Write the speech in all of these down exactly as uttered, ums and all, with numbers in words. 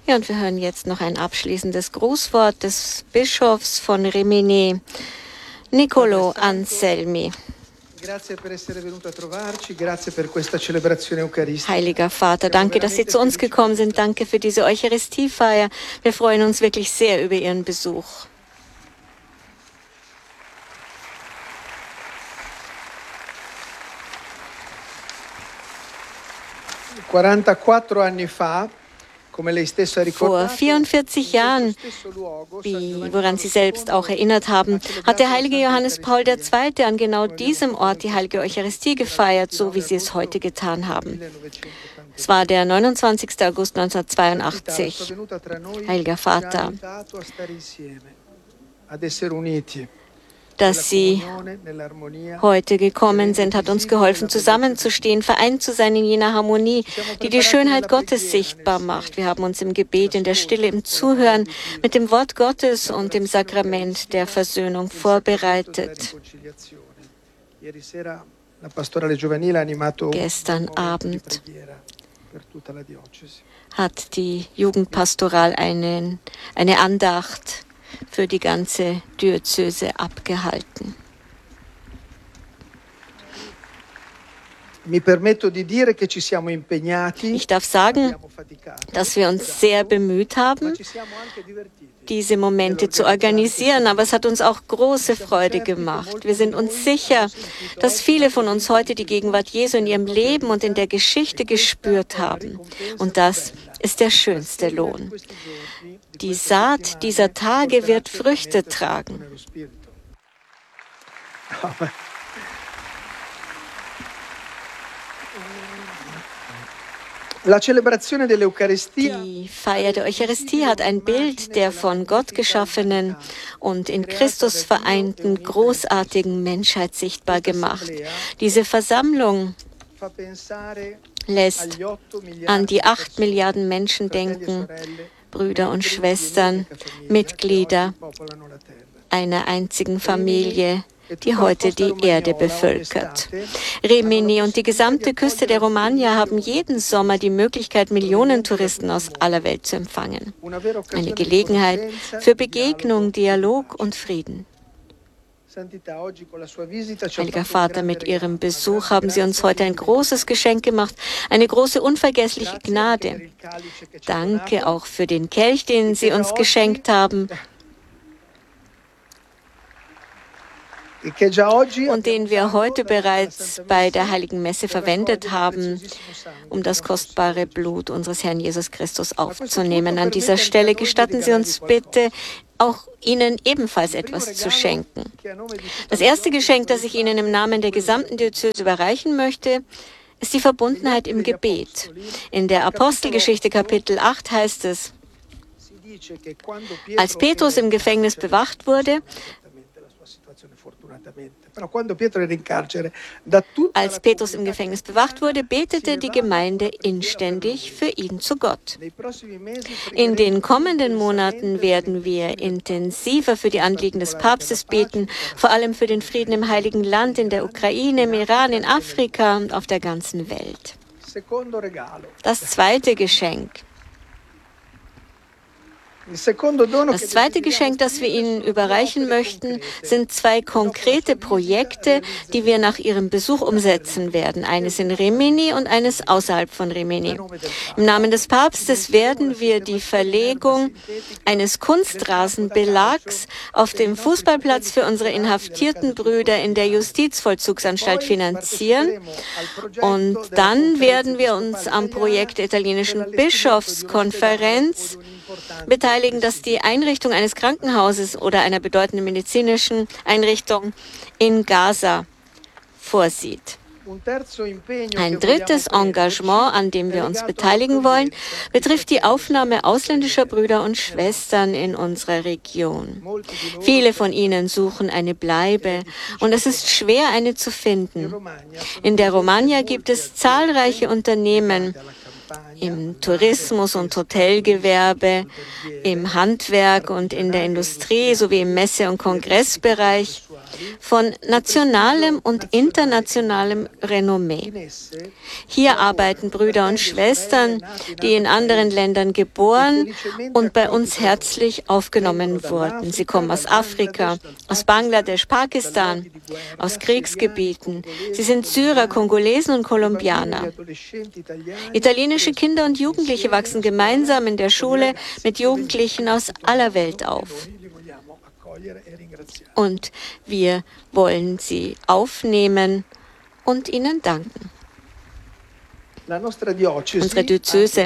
Ja, und wir hören jetzt noch ein abschließendes Grußwort des Bischofs von Rimini, Niccolò Anselmi. Heiliger Vater, danke, dass Sie zu uns gekommen sind. Danke für diese Eucharistiefeier. Wir freuen uns wirklich sehr über Ihren Besuch. quarantaquattro anni fa, Vor vierundvierzig Jahren, wie, woran Sie selbst auch erinnert haben, hat der heilige Johannes Paul der Zweite an genau diesem Ort die heilige Eucharistie gefeiert, so wie Sie es heute getan haben. Es war der neunundzwanzigster August neunzehnhundertzweiundachtzig. Heiliger Vater, dass Sie heute gekommen sind, hat uns geholfen, zusammenzustehen, vereint zu sein in jener Harmonie, die die Schönheit Gottes sichtbar macht. Wir haben uns im Gebet, in der Stille, im Zuhören mit dem Wort Gottes und dem Sakrament der Versöhnung vorbereitet. Gestern Abend hat die Jugendpastoral einen, eine Andacht für die ganze Diözese abgehalten. Ich darf sagen, dass wir uns sehr bemüht haben, diese Momente zu organisieren, aber es hat uns auch große Freude gemacht. Wir sind uns sicher, dass viele von uns heute die Gegenwart Jesu in ihrem Leben und in der Geschichte gespürt haben. Und das ist der schönste Lohn. Die Saat dieser Tage wird Früchte tragen. Die Feier der Eucharistie hat ein Bild der von Gott geschaffenen und in Christus vereinten großartigen Menschheit sichtbar gemacht. Diese Versammlung lässt an die acht Milliarden Menschen denken, Brüder und Schwestern, Mitglieder einer einzigen Familie, die heute die Erde bevölkert. Rimini und die gesamte Küste der Romagna haben jeden Sommer die Möglichkeit, Millionen Touristen aus aller Welt zu empfangen. Eine Gelegenheit für Begegnung, Dialog und Frieden. Heiliger Vater, mit Ihrem Besuch haben Sie uns heute ein großes Geschenk gemacht, eine große unvergessliche Gnade. Danke auch für den Kelch, den Sie uns geschenkt haben und den wir heute bereits bei der Heiligen Messe verwendet haben, um das kostbare Blut unseres Herrn Jesus Christus aufzunehmen. An dieser Stelle gestatten Sie uns bitte, auch Ihnen ebenfalls etwas zu schenken. Das erste Geschenk, das ich Ihnen im Namen der gesamten Diözese überreichen möchte, ist die Verbundenheit im Gebet. In der Apostelgeschichte Kapitel acht heißt es, als Petrus im Gefängnis bewacht wurde, Als Petrus im Gefängnis bewacht wurde, betete die Gemeinde inständig für ihn zu Gott. In den kommenden Monaten werden wir intensiver für die Anliegen des Papstes beten, vor allem für den Frieden im Heiligen Land, in der Ukraine, im Iran, in Afrika und auf der ganzen Welt. Das zweite Geschenk. Das zweite Geschenk, das wir Ihnen überreichen möchten, sind zwei konkrete Projekte, die wir nach Ihrem Besuch umsetzen werden. Eines in Rimini und eines außerhalb von Rimini. Im Namen des Papstes werden wir die Verlegung eines Kunstrasenbelags auf dem Fußballplatz für unsere inhaftierten Brüder in der Justizvollzugsanstalt finanzieren. Und dann werden wir uns am Projekt der italienischen Bischofskonferenz beteiligen, dass die Einrichtung eines Krankenhauses oder einer bedeutenden medizinischen Einrichtung in Gaza vorsieht. Ein drittes Engagement, an dem wir uns beteiligen wollen, betrifft die Aufnahme ausländischer Brüder und Schwestern in unserer Region. Viele von ihnen suchen eine Bleibe und es ist schwer, eine zu finden. In der Romagna gibt es zahlreiche Unternehmen, im Tourismus- und Hotelgewerbe, im Handwerk und in der Industrie sowie im Messe- und Kongressbereich, von nationalem und internationalem Renommee. Hier arbeiten Brüder und Schwestern, die in anderen Ländern geboren und bei uns herzlich aufgenommen wurden. Sie kommen aus Afrika, aus Bangladesch, Pakistan, aus Kriegsgebieten. Sie sind Syrer, Kongolesen und Kolumbianer. Italienische Kinder und Jugendliche wachsen gemeinsam in der Schule mit Jugendlichen aus aller Welt auf. Und wir wollen sie aufnehmen und ihnen danken. Unsere Diözese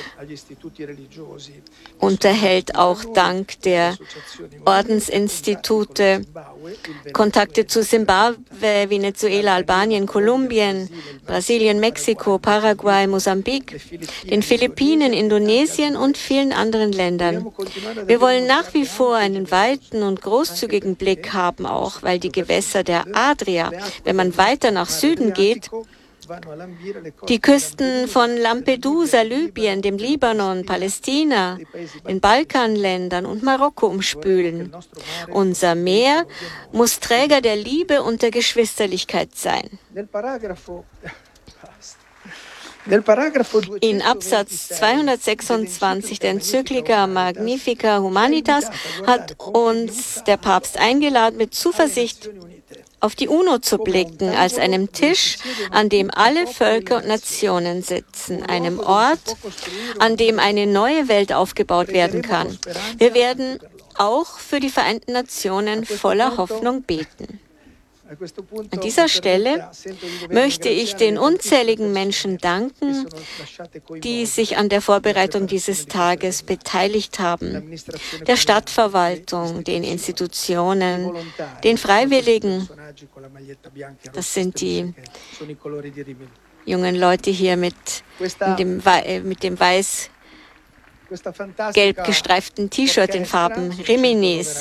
unterhält auch dank der Ordensinstitute Kontakte zu Simbabwe, Venezuela, Albanien, Kolumbien, Brasilien, Mexiko, Paraguay, Mosambik, den Philippinen, Indonesien und vielen anderen Ländern. Wir wollen nach wie vor einen weiten und großzügigen Blick haben, auch weil die Gewässer der Adria, wenn man weiter nach Süden geht, die Küsten von Lampedusa, Libyen, dem Libanon, Palästina, den Balkanländern und Marokko umspülen. Unser Meer muss Träger der Liebe und der Geschwisterlichkeit sein. In Absatz zweihundertsechsundzwanzig der Enzyklika Magnificat Humanitas hat uns der Papst eingeladen, mit Zuversicht auf die UNO zu blicken, als einem Tisch, an dem alle Völker und Nationen sitzen, einem Ort, an dem eine neue Welt aufgebaut werden kann. Wir werden auch für die Vereinten Nationen voller Hoffnung beten. An dieser Stelle möchte ich den unzähligen Menschen danken, die sich an der Vorbereitung dieses Tages beteiligt haben. Der Stadtverwaltung, den Institutionen, den Freiwilligen. Das sind die jungen Leute hier mit dem, mit dem weiß gelb gestreiften T-Shirt in Farben Riminis.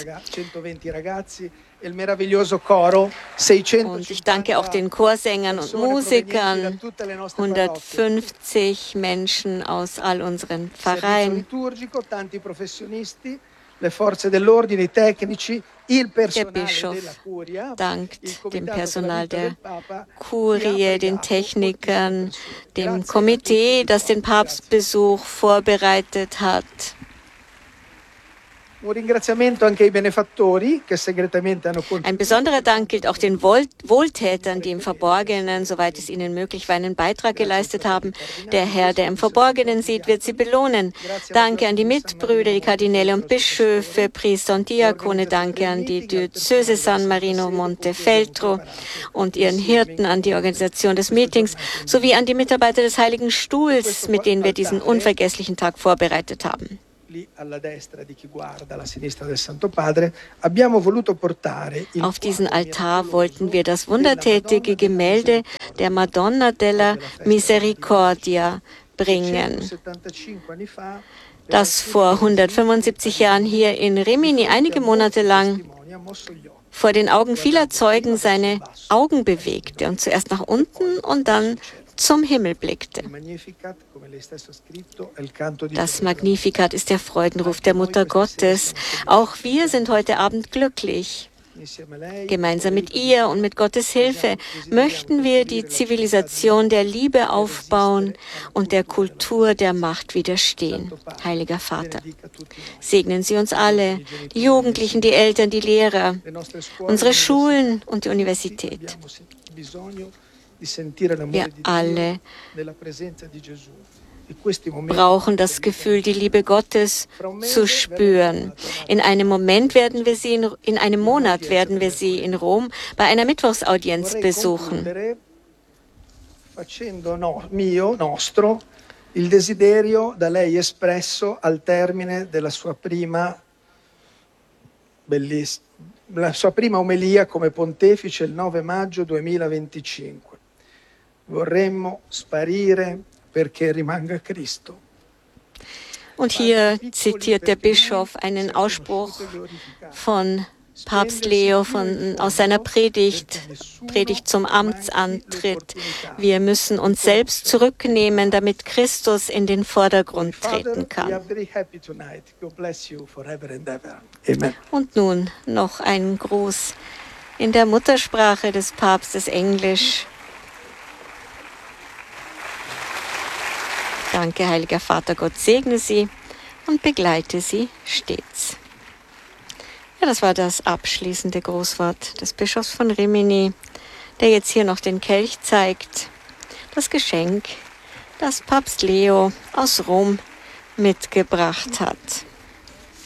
Und ich danke auch den Chorsängern und Musikern, hundertfünfzig Menschen aus all unseren Pfarreien. Der Bischof dankt dem Personal der Kurie, den Technikern, dem Komitee, das den Papstbesuch vorbereitet hat. Ein besonderer Dank gilt auch den Wohltätern, die im Verborgenen, soweit es ihnen möglich war, einen Beitrag geleistet haben. Der Herr, der im Verborgenen sieht, wird sie belohnen. Danke an die Mitbrüder, die Kardinäle und Bischöfe, Priester und Diakone. Danke an die Diözese San Marino Montefeltro und ihren Hirten, an die Organisation des Meetings sowie an die Mitarbeiter des Heiligen Stuhls, mit denen wir diesen unvergesslichen Tag vorbereitet haben. Auf diesen Altar wollten wir das wundertätige Gemälde der Madonna della Misericordia bringen, das vor hundertfünfundsiebzig Jahren hier in Rimini einige Monate lang vor den Augen vieler Zeugen seine Augen bewegte und zuerst nach unten und dann zum Himmel blickte. Das Magnificat ist der Freudenruf der Mutter Gottes. Auch wir sind heute Abend glücklich. Gemeinsam mit ihr und mit Gottes Hilfe möchten wir die Zivilisation der Liebe aufbauen und der Kultur der Macht widerstehen. Heiliger Vater, segnen Sie uns alle, die Jugendlichen, die Eltern, die Lehrer, unsere Schulen und die Universität. Wir alle brauchen das Gefühl, die Liebe Gottes zu spüren. In einem Moment werden wir sie in, in einem Monat werden wir sie in Rom bei einer Mittwochsaudienz besuchen. Il desiderio da lei espresso al termine della sua prima bellissima la sua prima omelia come pontefice il nove maggio duemilaventicinque. Vorremmo sparire perché rimanga Cristo. Und hier zitiert der Bischof einen Ausspruch von Papst Leo von, aus seiner Predigt, Predigt zum Amtsantritt. Wir müssen uns selbst zurücknehmen, damit Christus in den Vordergrund treten kann. Und nun noch ein Gruß in der Muttersprache des Papstes, Englisch. Danke, heiliger Vater, Gott segne Sie und begleite Sie stets. Ja, das war das abschließende Grußwort des Bischofs von Rimini, der jetzt hier noch den Kelch zeigt, das Geschenk, das Papst Leo aus Rom mitgebracht hat.